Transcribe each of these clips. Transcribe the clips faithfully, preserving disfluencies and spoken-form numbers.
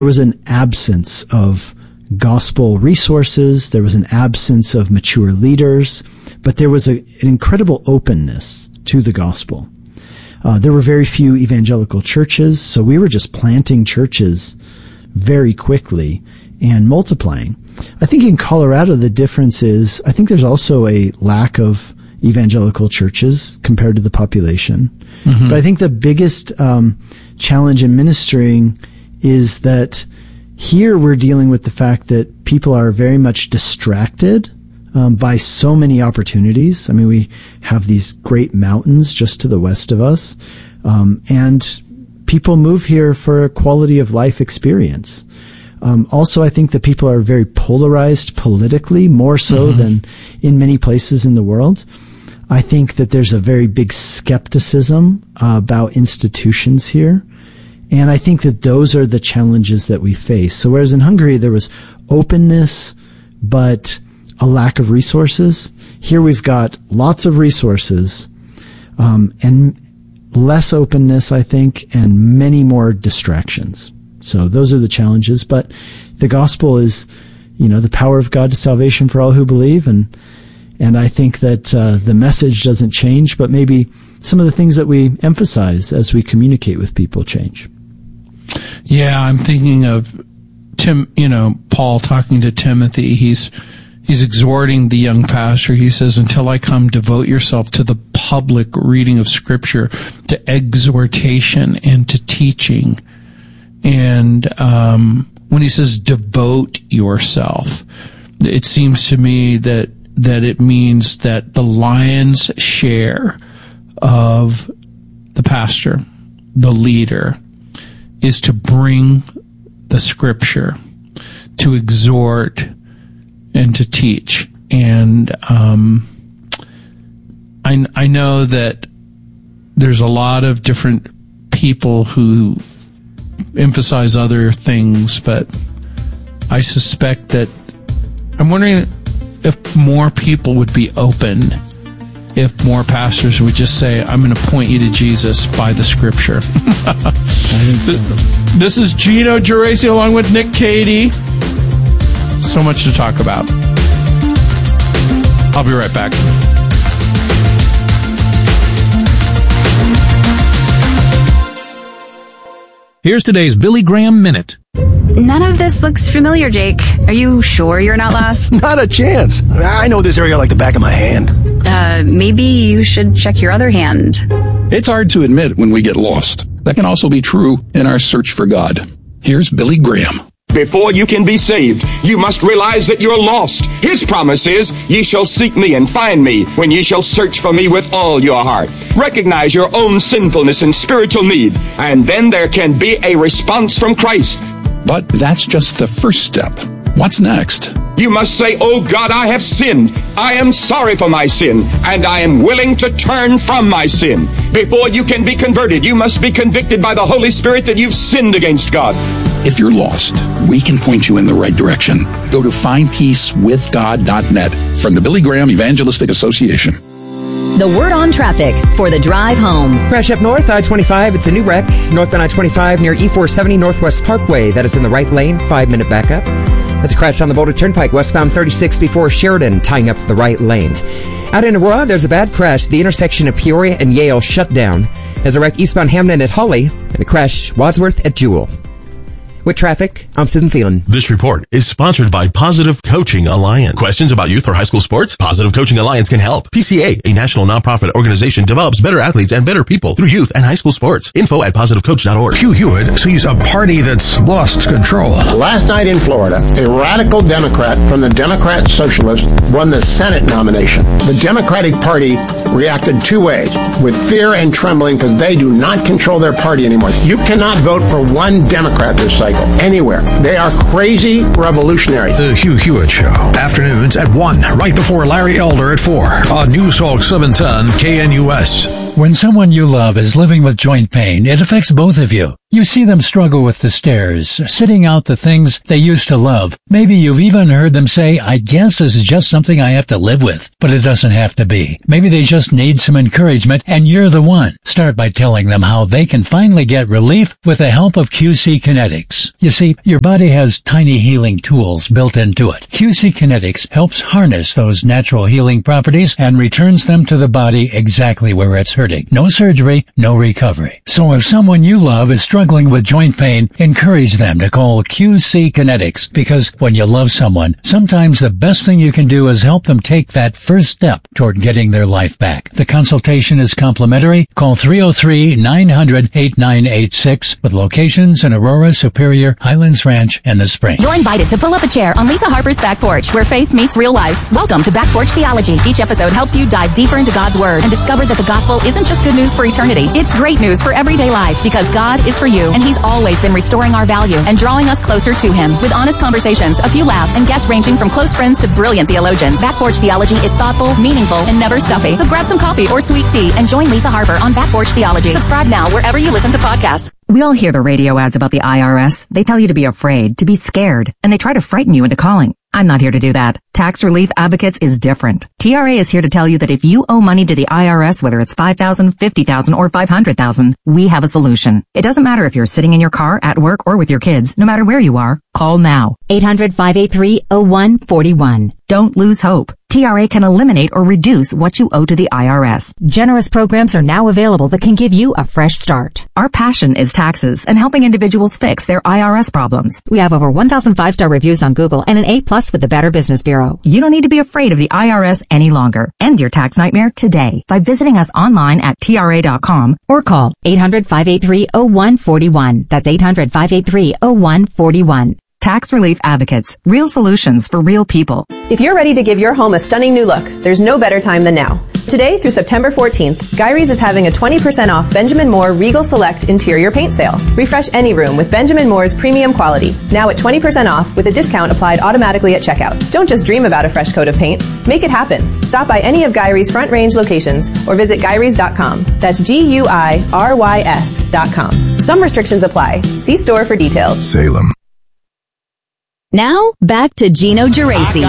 There was an absence of gospel resources. There was an absence of mature leaders, but there was a, an incredible openness to the gospel. Uh, there were very few evangelical churches, so we were just planting churches very quickly and multiplying. I think in Colorado, the difference is, I think there's also a lack of evangelical churches compared to the population. Mm-hmm. But I think the biggest um, challenge in ministering is that here we're dealing with the fact that people are very much distracted um, by so many opportunities. I mean, we have these great mountains just to the west of us, um, and people move here for a quality of life experience. Um, also, I think that people are very polarized politically, more so mm-hmm. than in many places in the world. I think that there's a very big skepticism uh, about institutions here. And I think that those are the challenges that we face. So whereas in Hungary there was openness, but a lack of resources, here we've got lots of resources, um, and less openness, I think, and many more distractions. So those are the challenges. But the gospel is, you know, the power of God to salvation for all who believe. And, and I think that, uh, the message doesn't change, but maybe some of the things that we emphasize as we communicate with people change. Yeah, I'm thinking of Tim, you know, Paul talking to Timothy. He's, he's exhorting the young pastor. He says, until I come, devote yourself to the public reading of Scripture, to exhortation and to teaching. And, um, when he says devote yourself, it seems to me that, that it means that the lion's share of the pastor, the leader, is to bring the Scripture, to exhort and to teach. And um, I, I know that there's a lot of different people who emphasize other things, but I suspect that I'm wondering if more people would be open if more pastors would just say, I'm going to point you to Jesus by the Scripture. I think so. This is Gino Geraci along with Nick Cady. So much to talk about. I'll be right back. Here's today's Billy Graham Minute. None of this looks familiar, Jake. Are you sure you're not lost? Not a chance. I know this area like the back of my hand. Uh, maybe you should check your other hand. It's hard to admit when we get lost. That can also be true in our search for God. Here's Billy Graham. Before you can be saved, you must realize that you're lost. His promise is, ye shall seek me and find me when ye shall search for me with all your heart. Recognize your own sinfulness and spiritual need, and then there can be a response from Christ. But that's just the first step. What's next? You must say, oh God, I have sinned. I am sorry for my sin, and I am willing to turn from my sin. Before you can be converted, you must be convicted by the Holy Spirit that you've sinned against God. If you're lost, we can point you in the right direction. Go to find peace with god dot net from the Billy Graham Evangelistic Association. The word on traffic for the drive home. Crash up north, I twenty-five. It's a new wreck. Northbound I twenty-five near E four seventy Northwest Parkway. That is in the right lane. Five-minute backup. That's a crash on the Boulder Turnpike, westbound thirty-six before Sheridan, tying up the right lane. Out in Aurora, there's a bad crash. The intersection of Peoria and Yale shut down. There's a wreck eastbound Hamden at Holly, and a crash Wadsworth at Jewel. With traffic, I'm Susan Thielen. This report is sponsored by Positive Coaching Alliance. Questions about youth or high school sports? Positive Coaching Alliance can help. P C A, a national nonprofit organization, develops better athletes and better people through youth and high school sports. Info at positive coach dot org. Hugh Hewitt sees a party that's lost control. Last night in Florida, a radical Democrat from the Democrat Socialists won the Senate nomination. The Democratic Party reacted two ways, with fear and trembling because they do not control their party anymore. You cannot vote for one Democrat this cycle. Anywhere. They are crazy revolutionaries. The Hugh Hewitt Show. Afternoons at one, right before Larry Elder at four on News Talk seven ten K N U S. When someone you love is living with joint pain, it affects both of you. You see them struggle with the stairs, sitting out the things they used to love. Maybe you've even heard them say, I guess this is just something I have to live with. But it doesn't have to be. Maybe they just need some encouragement, and you're the one. Start by telling them how they can finally get relief with the help of Q C Kinetics. You see, your body has tiny healing tools built into it. Q C Kinetics helps harness those natural healing properties and returns them to the body exactly where it's hurting. No surgery, no recovery. So if someone you love is struggling Struggling with joint pain, encourage them to call Q C Kinetics, because when you love someone, sometimes the best thing you can do is help them take that first step toward getting their life back. The consultation is complimentary. Call three oh three, nine hundred, eight nine eight six with locations in Aurora, Superior, Highlands Ranch, and The Spring. You're invited to pull up a chair on Lisa Harper's Back Porch, where faith meets real life. Welcome to Back Porch Theology. Each episode helps you dive deeper into God's Word and discover that the gospel isn't just good news for eternity. It's great news for everyday life, because God is for you, and He's always been restoring our value and drawing us closer to Him with honest conversations, a few laughs, and guests ranging from close friends to brilliant theologians. Back Porch Theology is thoughtful, meaningful, and never stuffy. So grab some coffee or sweet tea and join Lisa Harper on Back Porch Theology. Subscribe now wherever you listen to podcasts. We all hear the radio ads about the I R S. They tell you to be afraid, to be scared, and they try to frighten you into calling. I'm not here to do that. Tax Relief Advocates is different. T R A is here to tell you that if you owe money to the I R S, whether it's five thousand dollars, fifty thousand dollars, or five hundred thousand dollars, we have a solution. It doesn't matter if you're sitting in your car, at work, or with your kids. No matter where you are, call now. eight hundred, five eight three, oh one four one. Don't lose hope. T R A can eliminate or reduce what you owe to the I R S. Generous programs are now available that can give you a fresh start. Our passion is taxes and helping individuals fix their I R S problems. We have over one thousand five-star reviews on Google and an A plus with the Better Business Bureau. You don't need to be afraid of the I R S any longer. End your tax nightmare today by visiting us online at T R A dot com or call eight hundred, five eight three, oh one four one. That's eight hundred, five eight three, oh one four one. Tax Relief Advocates. Real solutions for real people. If you're ready to give your home a stunning new look, there's no better time than now. Today through September fourteenth, Gyrie's is having a twenty percent off Benjamin Moore Regal Select Interior Paint Sale. Refresh any room with Benjamin Moore's premium quality. Now at twenty percent off with a discount applied automatically at checkout. Don't just dream about a fresh coat of paint. Make it happen. Stop by any of Gyrie's Front Range locations or visit Gyries dot com. That's G U I R Y S dot com. Some restrictions apply. See store for details. Salem. Now, back to Gino Geraci.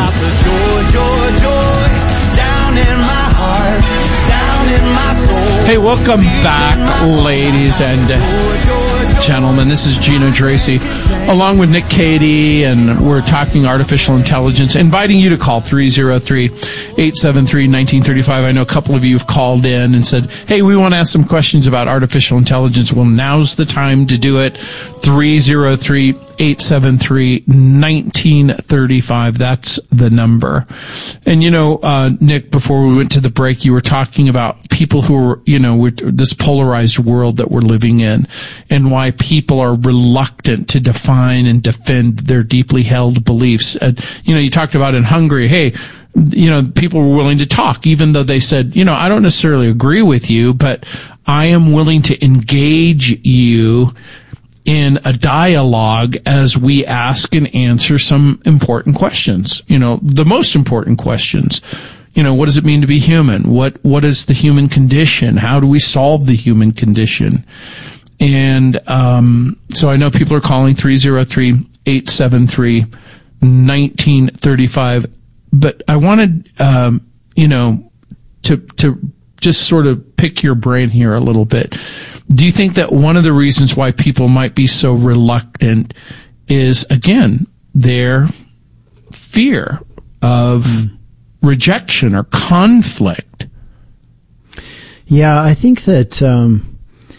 Hey, welcome back, ladies and gentlemen. This is Gino Geraci, along with Nick Cady, and we're talking artificial intelligence, inviting you to call three oh three, eight seven three, one nine three five. I know a couple of you have called in and said, hey, we want to ask some questions about artificial intelligence. Well, now's the time to do it. three oh three, eight seven three, one nine three five. That's the number. And, you know, uh, Nick, before we went to the break, you were talking about people who are, you know, with this polarized world that we're living in, and why people are reluctant to define and defend their deeply held beliefs. Uh, you know, you talked about in Hungary, hey, you know, people were willing to talk, even though they said, you know, I don't necessarily agree with you, but I am willing to engage you in a dialogue as we ask and answer some important questions. You know, the most important questions. You know, what does it mean to be human? What, what is the human condition? How do we solve the human condition? And, um, so I know people are calling three oh three, eight seven three, one nine three five, but I wanted, um, you know, to, to just sort of pick your brain here a little bit. Do you think that one of the reasons why people might be so reluctant is, again, their fear of mm. rejection or conflict? Yeah, I think that um,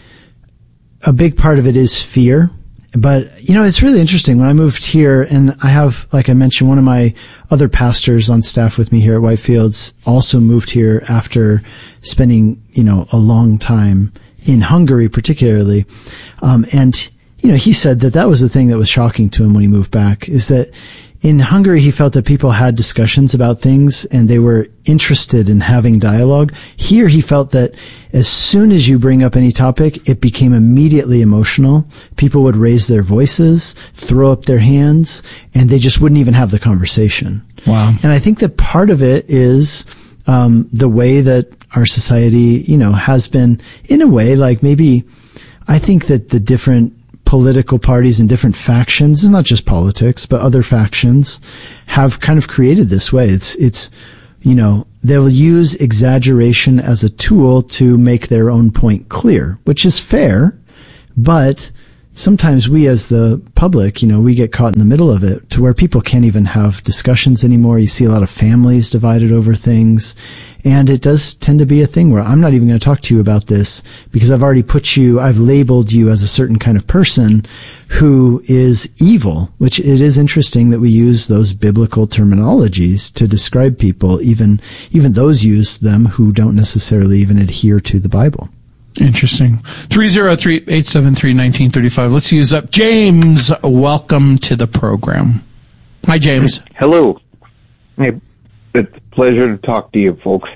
a big part of it is fear. But, you know, it's really interesting. When I moved here, and I have, like I mentioned, one of my other pastors on staff with me here at Whitefields also moved here after spending, you know, a long time in Hungary particularly. Um, and, you know, he said that that was the thing that was shocking to him when he moved back, is that in Hungary, he felt that people had discussions about things and they were interested in having dialogue. Here, he felt that as soon as you bring up any topic, it became immediately emotional. People would raise their voices, throw up their hands, and they just wouldn't even have the conversation. Wow. And I think that part of it is um the way that our society, you know, has been, in a way, like maybe, I think that the different political parties and different factions, it's not just politics, but other factions have kind of created this way. It's, it's, you know, they'll use exaggeration as a tool to make their own point clear, which is fair, but sometimes we as the public, you know, we get caught in the middle of it to where people can't even have discussions anymore. You see a lot of families divided over things. And it does tend to be a thing where I'm not even going to talk to you about this because I've already put you, I've labeled you as a certain kind of person who is evil, which it is interesting that we use those biblical terminologies to describe people, even, even those use them who don't necessarily even adhere to the Bible. Interesting. three oh three, eight seven three, one nine three five. Let's use up James. Welcome to the program. Hi, James. Hello. Hey, it's a pleasure to talk to you folks.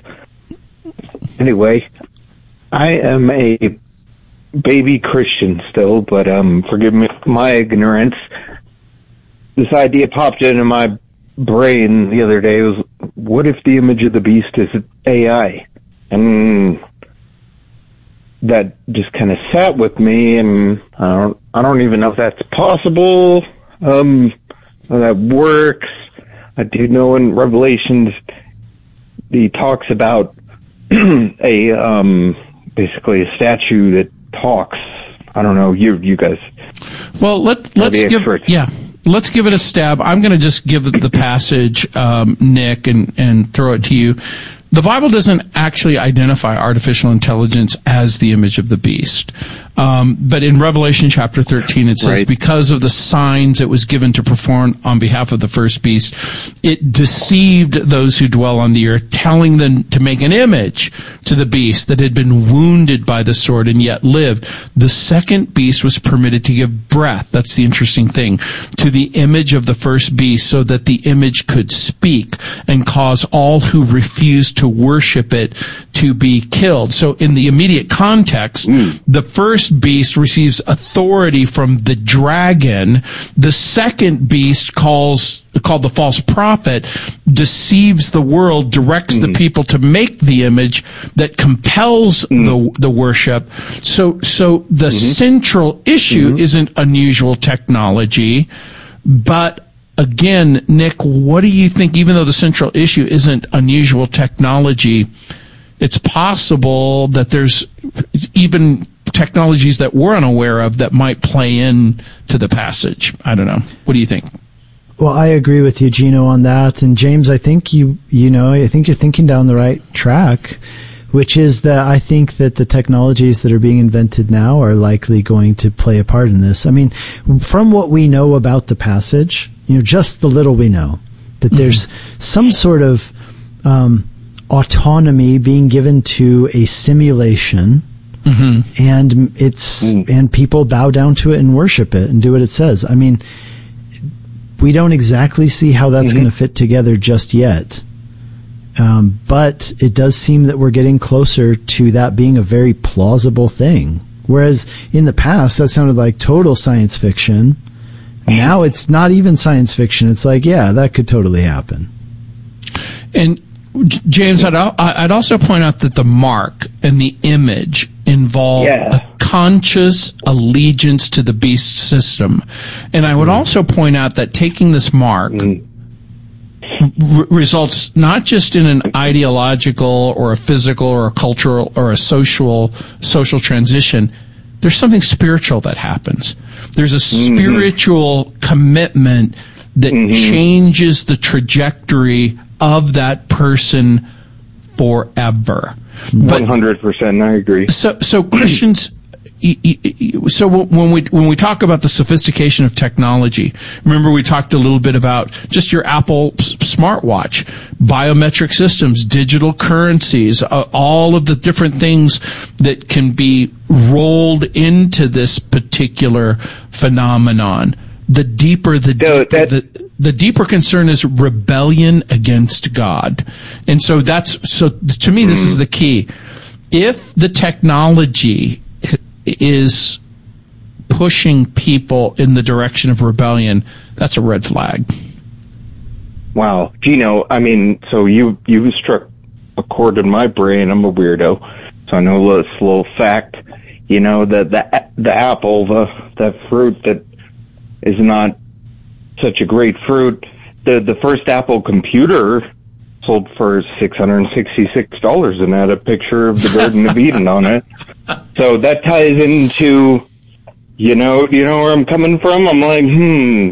Anyway, I am a baby Christian still, but um, forgive me my ignorance. This idea popped into my brain the other day. Was, what if the image of the beast is A I? And that just kind of sat with me, and I don't, I don't even know if that's possible. Um, how that works. I do know in Revelations, he talks about a, um, basically a statue that talks. I don't know. You, you guys. Well, let, let's give, yeah, let's give it a stab. I'm going to just give the passage, um, Nick, and, and throw it to you. The Bible doesn't actually identify artificial intelligence as the image of the beast. Um, but in Revelation chapter thirteen, it says, right, because of the signs it was given to perform on behalf of the first beast, it deceived those who dwell on the earth, telling them to make an image to the beast that had been wounded by the sword and yet lived. The second beast was permitted to give breath. That's the interesting thing, to the image of the first beast, so that the image could speak and cause all who refused to worship it to be killed. So in the immediate context, mm. the first beast receives authority from the dragon. The second beast, calls called the false prophet, deceives the world, directs mm. the people to make the image that compels mm. the the worship. So so the mm-hmm. central issue mm-hmm. isn't unusual technology, but again, Nick, what do you think, even though the central issue isn't unusual technology, it's possible that there's even technologies that we're unaware of that might play in to the passage? I don't know. What do you think? Well, I agree with you, Gino, on that. And James, I think you, you know, I think you're thinking down the right track, which is that I think that the technologies that are being invented now are likely going to play a part in this. I mean, from what we know about the passage, you know, just the little we know, that there's mm-hmm. some sort of um, autonomy being given to a simulation, mm-hmm. and it's mm. and people bow down to it and worship it and do what it says. I mean, we don't exactly see how that's mm-hmm. going to fit together just yet, um, but it does seem that we're getting closer to that being a very plausible thing. Whereas in the past, that sounded like total science fiction. Now it's not even science fiction. It's like, yeah, that could totally happen. And James, I'd, I'd also point out that the mark and the image involve yeah. a conscious allegiance to the beast system. And I would mm. also point out that taking this mark mm. r- results not just in an ideological or a physical or a cultural or a social social transition. There's something spiritual that happens. There's a spiritual mm-hmm. commitment that mm-hmm. changes the trajectory of that person forever. One hundred percent, I agree. So, so Christians. So when we when we talk about the sophistication of technology, remember we talked a little bit about just your Apple smartwatch, biometric systems, digital currencies, uh, all of the different things that can be rolled into this particular phenomenon. The deeper the deeper, the, the deeper concern is rebellion against God. And so that's so to me this is the key. If the technology is pushing people in the direction of rebellion, that's a red flag. Wow. Gino, I mean, so you, you struck a chord in my brain. I'm a weirdo, so I know this little fact. you know, the the the apple, the the fruit that is not such a great fruit. The the first Apple computer sold for six hundred sixty-six dollars and had a picture of the Garden of Eden on it. So that ties into, you know, you know where I'm coming from? I'm like, hmm.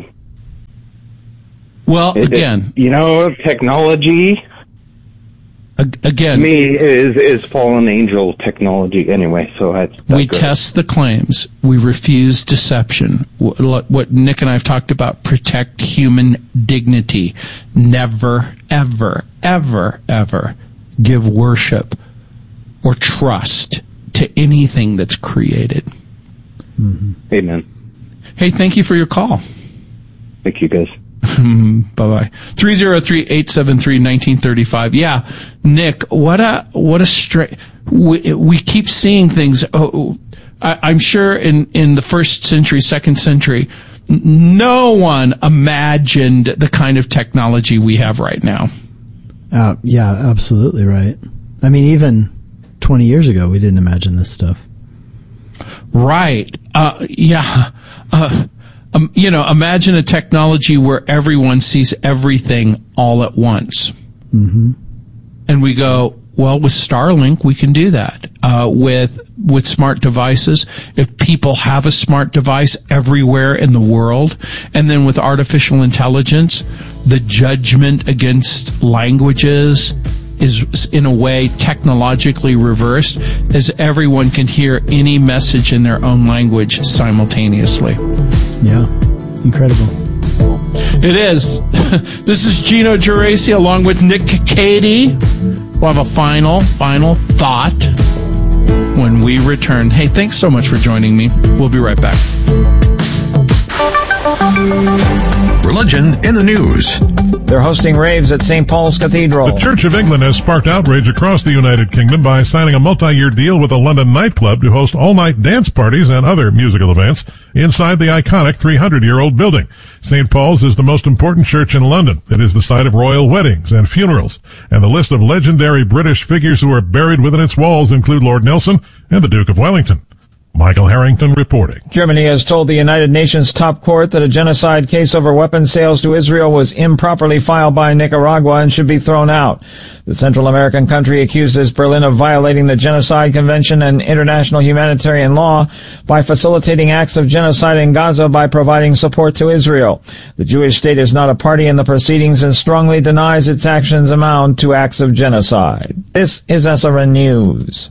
Well, it, again, it, you know, technology. Again, to me is is fallen angel technology anyway. So I, we test the claims. We refuse deception. What, what Nick and I have talked about: protect human dignity. Never, ever, ever, ever give worship or trust to anything that's created. Mm-hmm. Amen. Hey, thank you for your call. Thank you, guys. Bye-bye. three oh three, eight seven three, one nine three five. Yeah, Nick, what a, what a straight, we, we keep seeing things. Oh, I, I'm sure in, in the first century, second century, no one imagined the kind of technology we have right now. Uh, yeah, absolutely right. I mean, even twenty years ago, we didn't imagine this stuff. Right. Uh, yeah. Uh, Um, you know, imagine a technology where everyone sees everything all at once. Mm-hmm. And we go, well, with Starlink, we can do that. Uh, with, with smart devices, if people have a smart device everywhere in the world, and then with artificial intelligence, the judgment against languages is in a way technologically reversed, as everyone can hear any message in their own language simultaneously. Yeah, incredible. It is. This is Gino Geraci along with Nick Cady. We'll have a final, final thought when we return. Hey, thanks so much for joining me. We'll be right back. Religion in the news. They're hosting raves at Saint Paul's Cathedral. The Church of England has sparked outrage across the United Kingdom by signing a multi-year deal with a London nightclub to host all-night dance parties and other musical events inside the iconic three hundred year old building. Saint Paul's is the most important church in London. It is the site of royal weddings and funerals, and the list of legendary British figures who are buried within its walls include Lord Nelson and the Duke of Wellington. Michael Harrington reporting. Germany has told the United Nations top court that a genocide case over weapons sales to Israel was improperly filed by Nicaragua and should be thrown out. The Central American country accuses Berlin of violating the Genocide Convention and international humanitarian law by facilitating acts of genocide in Gaza by providing support to Israel. The Jewish state is not a party in the proceedings and strongly denies its actions amount to acts of genocide. This is S R N News.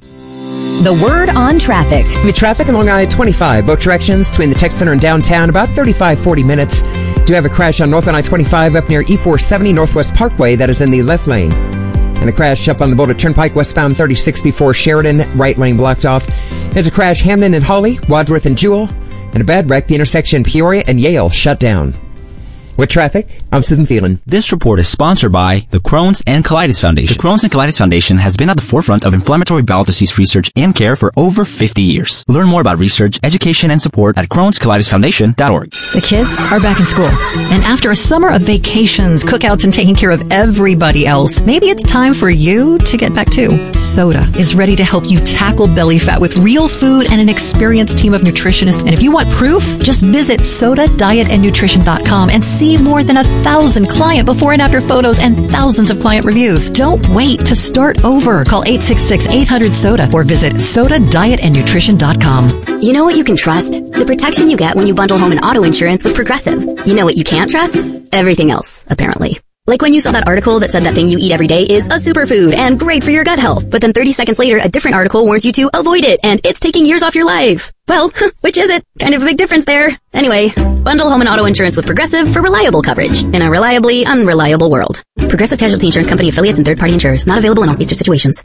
The word on traffic. With traffic along I twenty-five, both directions between the tech center and downtown, about thirty-five, forty minutes. Do have a crash on northbound I twenty-five up near E four seventy Northwest Parkway. That is in the left lane. And a crash up on the Boulder Turnpike westbound thirty-six before Sheridan, right lane blocked off. There's a crash Hamden and Hawley, Wadsworth and Jewell. And a bad wreck, the intersection Peoria and Yale shut down. With traffic, I'm Susan Thielen. This report is sponsored by the Crohn's and Colitis Foundation. The Crohn's and Colitis Foundation has been at the forefront of inflammatory bowel disease research and care for over fifty years. Learn more about research, education, and support at crohns colitis foundation dot org. The kids are back in school. And after a summer of vacations, cookouts, and taking care of everybody else, maybe it's time for you to get back too. Soda is ready to help you tackle belly fat with real food and an experienced team of nutritionists. And if you want proof, just visit soda diet and nutrition dot com and see more than a thousand client before and after photos and thousands of client reviews. Don't wait to start over. Call eight six six, eight hundred, soda or visit soda diet and nutrition dot com. You know what you can trust? The protection you get when you bundle home and auto insurance with Progressive. You know what you can't trust? Everything else, apparently. Like when you saw that article that said that thing you eat every day is a superfood and great for your gut health, but then thirty seconds later, a different article warns you to avoid it, and it's taking years off your life. Well, which is it? Kind of a big difference there. Anyway, bundle home and auto insurance with Progressive for reliable coverage in a reliably unreliable world. Progressive Casualty Insurance Company affiliates and third-party insurers. Not available in all states or situations.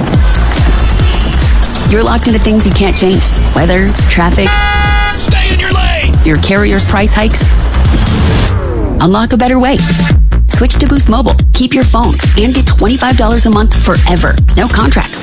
You're locked into things you can't change. Weather, traffic. Stay in your lane! Your carrier's price hikes. Unlock a better way. Switch to Boost Mobile. Keep your phone and get twenty-five dollars a month forever. No contracts.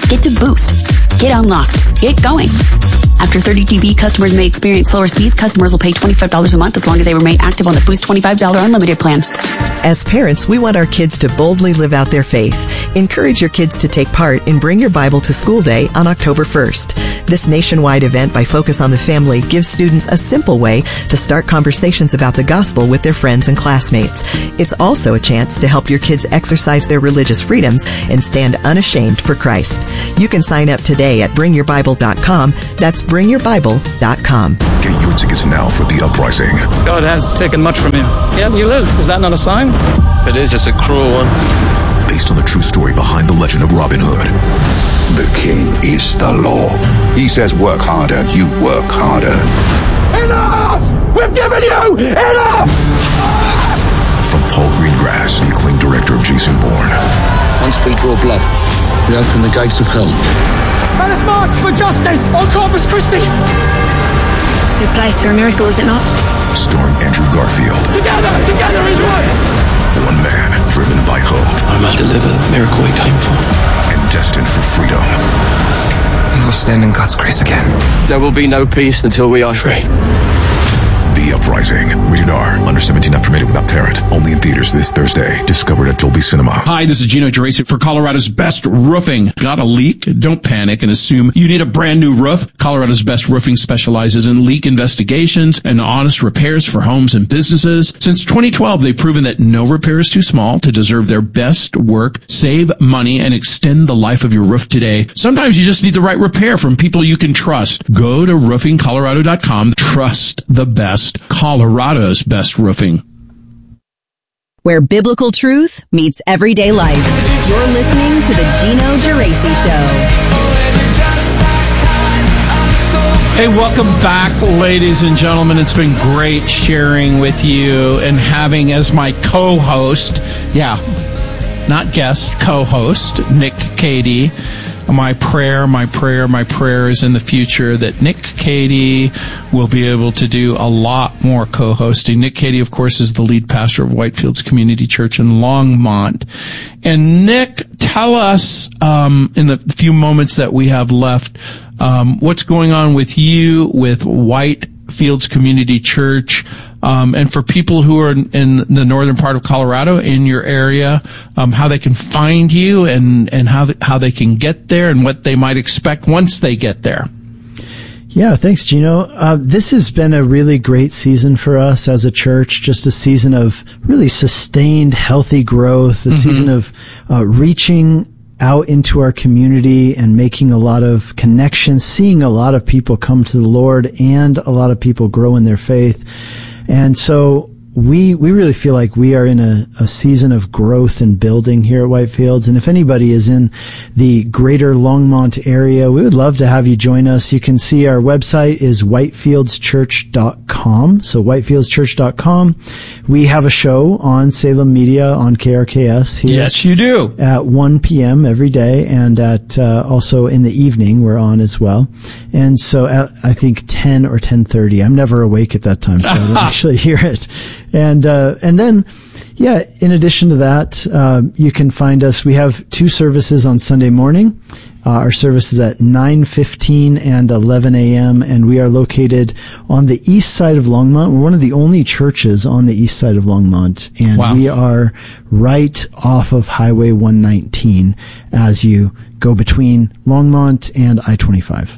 Get to Boost. Get unlocked. Get going. After thirty G B, customers may experience slower speeds. Customers will pay twenty-five dollars a month as long as they remain active on the Boost twenty-five dollars unlimited plan. As parents, we want our kids to boldly live out their faith. Encourage your kids to take part in Bring Your Bible to School Day on October first. This nationwide event by Focus on the Family gives students a simple way to start conversations about the gospel with their friends and classmates. It's also a chance to help your kids exercise their religious freedoms and stand unashamed for Christ. You can sign up today at bring your bible dot com. That's bring your bible dot com. Get your tickets now for The Uprising. God has taken much from you. Yet you live. Is that not a sign? It is. It's a cruel one. Based on the true story behind the legend of Robin Hood. The king is the law. He says work harder, you work harder. Enough! We've given you enough! From Paul Greengrass, acclaimed director of Jason Bourne. Once we draw blood, we open the gates of hell. Let us march for justice on Corpus Christi! It's your price for a miracle, is it not? Starring Andrew Garfield. Together, together is one! One man driven by hope. I must deliver the miracle we came for. And destined for freedom. We will stand in God's grace again. There will be no peace until we are free. The Uprising. Rated R. Under seventeen, not permitted without parent. Only in theaters this Thursday. Discovered at Dolby Cinema. Hi, this is Gino Geraci for Colorado's Best Roofing. Got a leak? Don't panic and assume you need a brand new roof. Colorado's Best Roofing specializes in leak investigations and honest repairs for homes and businesses. Since twenty twelve, they've proven that no repair is too small to deserve their best work, save money, and extend the life of your roof today. Sometimes you just need the right repair from people you can trust. Go to roofing colorado dot com. Trust the best. Colorado's Best Roofing. Where biblical truth meets everyday life. You're listening to the Gino Geraci Show. Hey, welcome back, ladies and gentlemen. It's been great sharing with you and having as my co-host, yeah, not guest, co-host, Nick Cady. My prayer, my prayer, my prayer is in the future that Nick Cady will be able to do a lot more co-hosting. Nick Cady, of course, is the lead pastor of Whitefields Community Church in Longmont. And Nick, tell us, um, in the few moments that we have left, um, what's going on with you, with Whitefields Community Church, Um, and for people who are in, in the northern part of Colorado, in your area, um, how they can find you and, and how, th- how they can get there and what they might expect once they get there. Yeah, thanks, Gino. Uh, this has been a really great season for us as a church, just a season of really sustained, healthy growth, a mm-hmm. season of uh, reaching out into our community and making a lot of connections, seeing a lot of people come to the Lord and a lot of people grow in their faith. And so we we really feel like we are in a, a season of growth and building here at Whitefields. And if anybody is in the greater Longmont area, we would love to have you join us. You can see our website is whitefields church dot com. So whitefields church dot com. We have a show on Salem Media on K R K S here. Yes, you do. At one p.m. every day, and at uh, also in the evening we're on as well. And so at, I think ten or ten thirty. I'm never awake at that time, so I don't actually hear it. And, uh, and then, yeah, in addition to that, uh, you can find us. We have two services on Sunday morning. Uh, our service is at nine fifteen and eleven a.m., and we are located on the east side of Longmont. We're one of the only churches on the east side of Longmont, and wow. we are right off of Highway one nineteen as you go between Longmont and I twenty-five.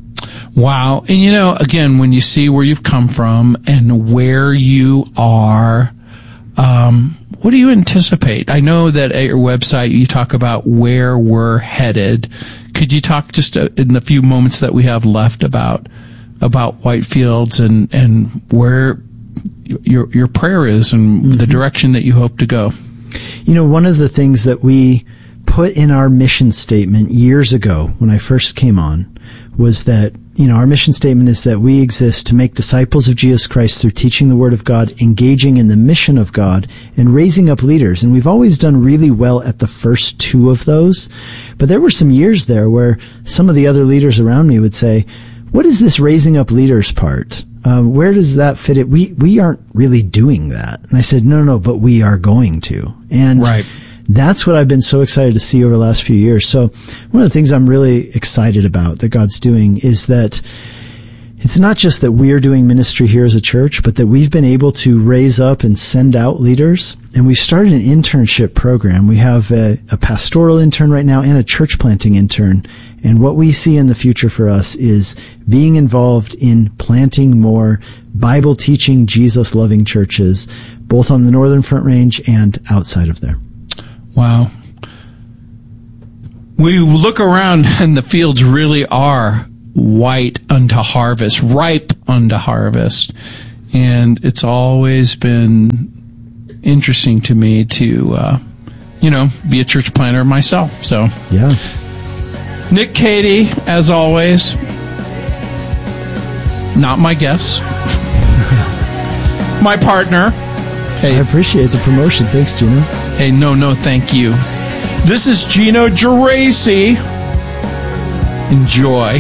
Wow. And you know, again, when you see where you've come from and where you are, um, what do you anticipate? I know that at your website you talk about where we're headed. Could you talk just uh, in the few moments that we have left about, about Whitefields and, and where your, your prayer is and mm-hmm. the direction that you hope to go? You know, one of the things that we put in our mission statement years ago when I first came on was that, you know, our mission statement is that we exist to make disciples of Jesus Christ through teaching the Word of God, engaging in the mission of God, and raising up leaders. And we've always done really well at the first two of those. But there were some years there where some of the other leaders around me would say, what is this raising up leaders part? Uh, where does that fit it? We, we aren't really doing that. And I said, no, no, but we are going to. And right. that's what I've been so excited to see over the last few years. So one of the things I'm really excited about that God's doing is that it's not just that we're doing ministry here as a church, but that we've been able to raise up and send out leaders. And we started an internship program. We have a, a pastoral intern right now and a church planting intern. And what we see in the future for us is being involved in planting more Bible teaching, Jesus loving churches, both on the Northern Front Range and outside of there. Wow. We look around and the fields really are white unto harvest, ripe unto harvest. And it's always been interesting to me to, uh, you know, be a church planter myself. So, yeah. Nick Cady, as always, not my guest, my partner. Hey, I appreciate the promotion. Thanks, Gino. Hey, no, no, thank you. This is Gino Geraci. Enjoy.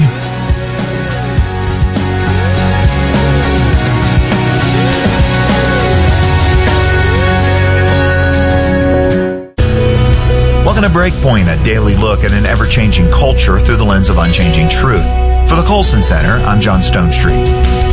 Welcome to Breakpoint, a daily look at an ever-changing culture through the lens of unchanging truth. For the Colson Center, I'm John Stonestreet.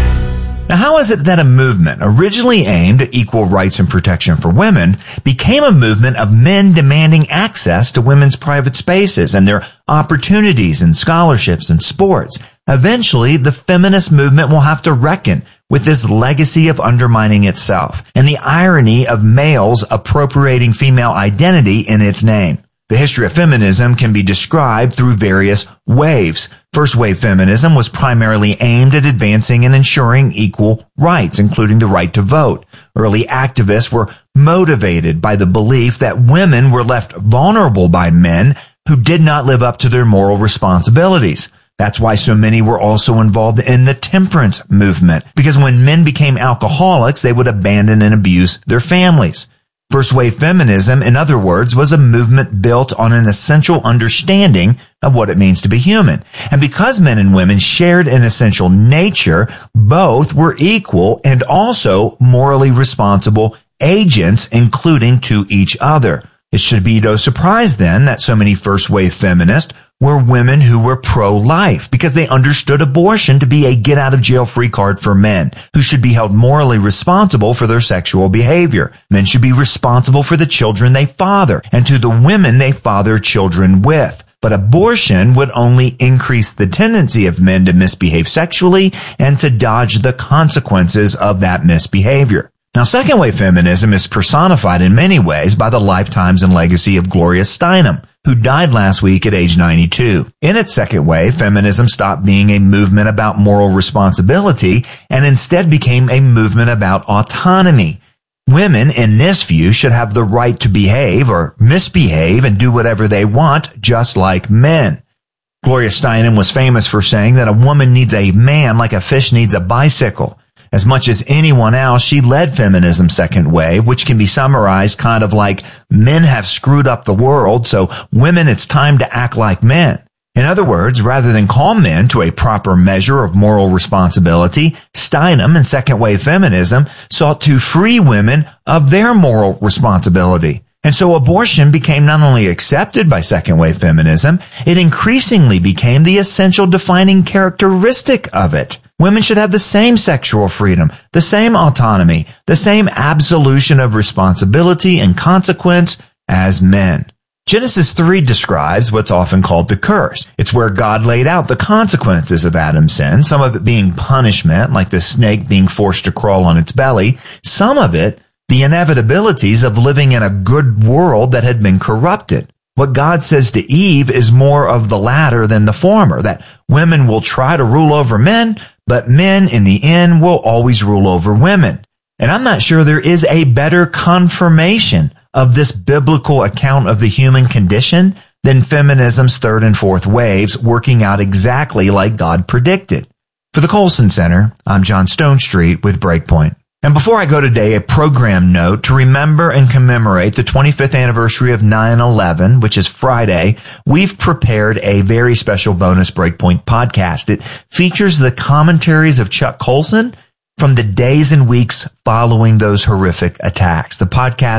Now, how is it that a movement originally aimed at equal rights and protection for women became a movement of men demanding access to women's private spaces and their opportunities in scholarships and sports? Eventually, the feminist movement will have to reckon with this legacy of undermining itself and the irony of males appropriating female identity in its name. The history of feminism can be described through various waves. First wave feminism was primarily aimed at advancing and ensuring equal rights, including the right to vote. Early activists were motivated by the belief that women were left vulnerable by men who did not live up to their moral responsibilities. That's why so many were also involved in the temperance movement, because when men became alcoholics, they would abandon and abuse their families. First wave feminism, in other words, was a movement built on an essential understanding of what it means to be human. And because men and women shared an essential nature, both were equal and also morally responsible agents, including to each other. It should be no surprise then that so many first wave feminists were women who were pro-life because they understood abortion to be a get-out-of-jail-free card for men who should be held morally responsible for their sexual behavior. Men should be responsible for the children they father and to the women they father children with. But abortion would only increase the tendency of men to misbehave sexually and to dodge the consequences of that misbehavior. Now, second-wave feminism is personified in many ways by the lifetimes and legacy of Gloria Steinem, who died last week at age ninety-two. In its second wave, feminism stopped being a movement about moral responsibility and instead became a movement about autonomy. Women, in this view, should have the right to behave or misbehave and do whatever they want, just like men. Gloria Steinem was famous for saying that a woman needs a man like a fish needs a bicycle. As much as anyone else, she led feminism's second wave, which can be summarized kind of like men have screwed up the world, so women, it's time to act like men. In other words, rather than call men to a proper measure of moral responsibility, Steinem and second wave feminism sought to free women of their moral responsibility. And so abortion became not only accepted by second wave feminism, it increasingly became the essential defining characteristic of it. Women should have the same sexual freedom, the same autonomy, the same absolution of responsibility and consequence as men. Genesis three describes what's often called the curse. It's where God laid out the consequences of Adam's sin, some of it being punishment, like the snake being forced to crawl on its belly, some of it the inevitabilities of living in a good world that had been corrupted. What God says to Eve is more of the latter than the former, that women will try to rule over men, but men in the end will always rule over women. And I'm not sure there is a better confirmation of this biblical account of the human condition than feminism's third and fourth waves working out exactly like God predicted. For the Colson Center, I'm John Stonestreet with Breakpoint. And before I go today, a program note to remember and commemorate the twenty-fifth anniversary of nine eleven, which is Friday. We've prepared a very special bonus Breakpoint podcast. It features the commentaries of Chuck Colson from the days and weeks following those horrific attacks. The podcast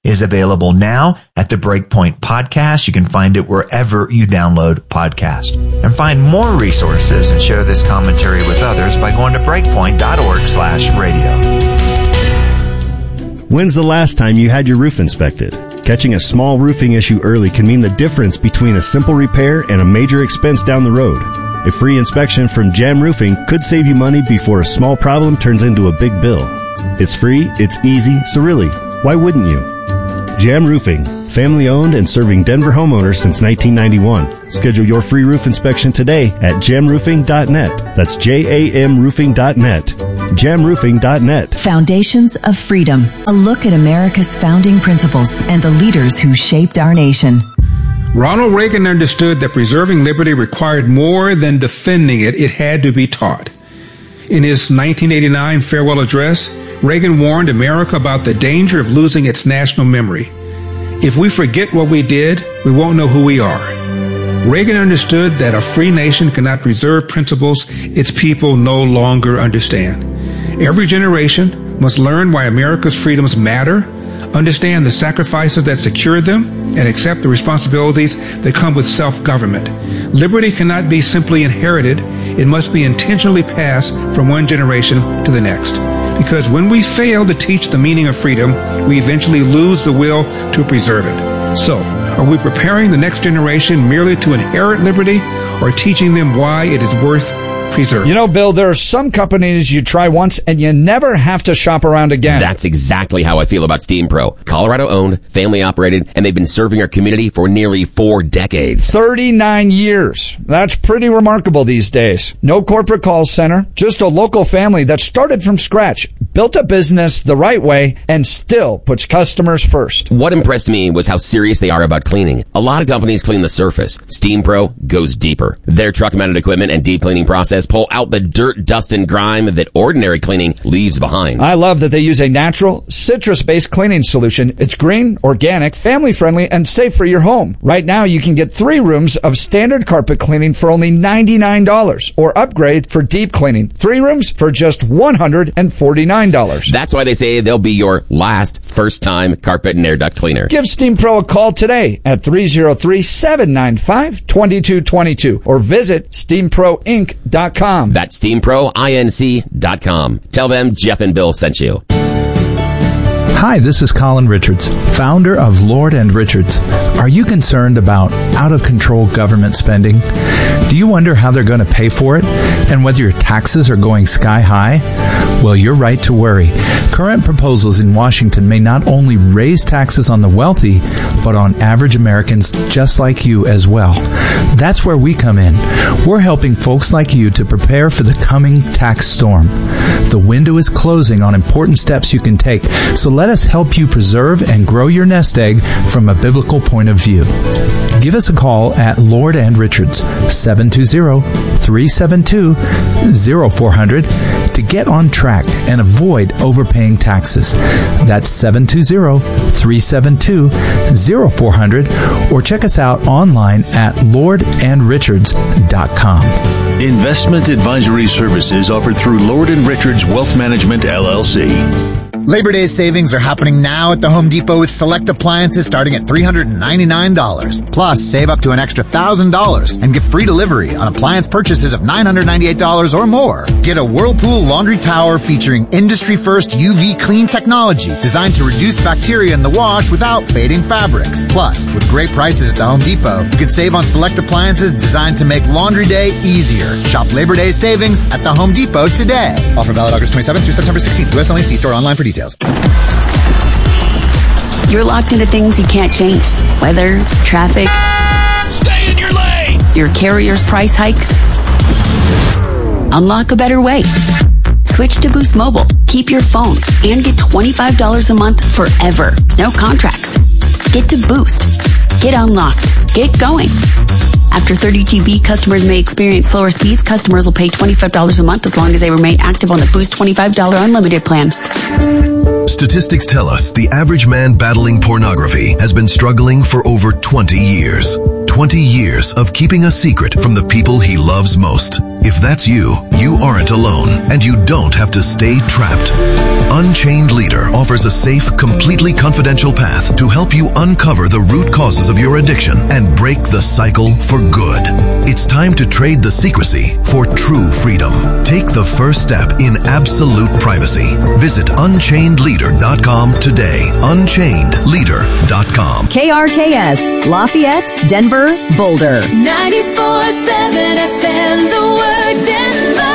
is available now at the Breakpoint Podcast. You can find it wherever you download podcasts. And find more resources and share this commentary with others by going to breakpoint.org slash radio. When's the last time you had your roof inspected? Catching a small roofing issue early can mean the difference between a simple repair and a major expense down the road. A free inspection from Jam Roofing could save you money before a small problem turns into a big bill. It's free, it's easy, so really, why wouldn't you? Jam Roofing, family owned and serving Denver homeowners since nineteen ninety-one. Schedule your free roof inspection today at jam roofing dot net. That's J A M roofing dot net. jam roofing dot net. Foundations of Freedom. A look at America's founding principles and the leaders who shaped our nation. Ronald Reagan understood that preserving liberty required more than defending it. It had to be taught. In his nineteen eighty-nine farewell address, Reagan warned America about the danger of losing its national memory. If we forget what we did, we won't know who we are. Reagan understood that a free nation cannot preserve principles its people no longer understand. Every generation must learn why America's freedoms matter, understand the sacrifices that secured them, and accept the responsibilities that come with self-government. Liberty cannot be simply inherited. It must be intentionally passed from one generation to the next. Because when we fail to teach the meaning of freedom, we eventually lose the will to preserve it. So, are we preparing the next generation merely to inherit liberty, or teaching them why it is worth preserving? You know, Bill, there are some companies you try once and you never have to shop around again. That's exactly how I feel about Steam Pro. Colorado owned, family operated, and they've been serving our community for nearly four decades. thirty-nine years. That's pretty remarkable these days. No corporate call center, just a local family that started from scratch, built a business the right way, and still puts customers first. What impressed me was how serious they are about cleaning. A lot of companies clean the surface. Steam Pro goes deeper. Their truck-mounted equipment and deep cleaning process pull out the dirt, dust, and grime that ordinary cleaning leaves behind. I love that they use a natural, citrus-based cleaning solution. It's green, organic, family-friendly, and safe for your home. Right now, you can get three rooms of standard carpet cleaning for only ninety-nine dollars, or upgrade for deep cleaning. Three rooms for just one hundred forty-nine dollars. That's why they say they'll be your last first-time carpet and air duct cleaner. Give Steam Pro a call today at three oh three, seven nine five, two two two two or visit steam pro inc dot com. That's steam pro inc dot com. Tell them Jeff and Bill sent you. Hi, this is Colin Richards, founder of Lord and Richards. Are you concerned about out-of-control government spending? Do you wonder how they're going to pay for it and whether your taxes are going sky high? Well, you're right to worry. Current proposals in Washington may not only raise taxes on the wealthy, but on average Americans just like you as well. That's where we come in. We're helping folks like you to prepare for the coming tax storm. The window is closing on important steps you can take, so let us help you preserve and grow your nest egg from a biblical point of view. Give us a call at Lord and Richards, seven two zero, three seven two, zero four zero zero to get on track and avoid overpaying taxes. That's seven two zero, three seven two, zero four zero zero or check us out online at lord and richards dot com. Investment advisory services offered through Lord and Richards Wealth Management, L L C. Labor Day savings are happening now at the Home Depot with select appliances starting at three hundred ninety-nine dollars. Plus, save up to an extra one thousand dollars and get free delivery on appliance purchases of nine hundred ninety-eight dollars or more. Get a Whirlpool laundry tower featuring industry-first U V clean technology designed to reduce bacteria in the wash without fading fabrics. Plus, with great prices at the Home Depot, you can save on select appliances designed to make laundry day easier. Shop Labor Day savings at the Home Depot today. Offer valid August twenty-seventh through September sixteenth. U S only. See store online for details. You're locked into things you can't change. Weather, traffic. Stay in your lane! Your carrier's price hikes. Unlock a better way. Switch to Boost Mobile. Keep your phone and get twenty-five dollars a month forever. No contracts. Get to Boost. Get unlocked. Get going. After thirty G B, customers may experience slower speeds. Customers will pay twenty-five dollars a month as long as they remain active on the Boost twenty-five dollars unlimited plan. Statistics tell us the average man battling pornography has been struggling for over twenty years. twenty years of keeping a secret from the people he loves most. If that's you, you aren't alone, and you don't have to stay trapped. Unchained Leader offers a safe, completely confidential path to help you uncover the root causes of your addiction and break the cycle for good. It's time to trade the secrecy for true freedom. Take the first step in absolute privacy. Visit unchained leader dot com today. unchained leader dot com. K R K S, Lafayette, Denver, Boulder. ninety-four seven F M, the word Denver.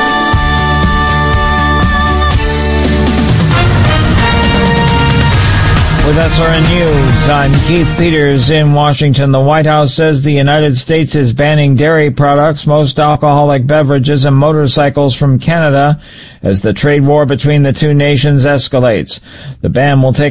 With S R N News, I'm Keith Peters in Washington. The White House says the United States is banning dairy products, most alcoholic beverages, and motorcycles from Canada as the trade war between the two nations escalates. The ban will take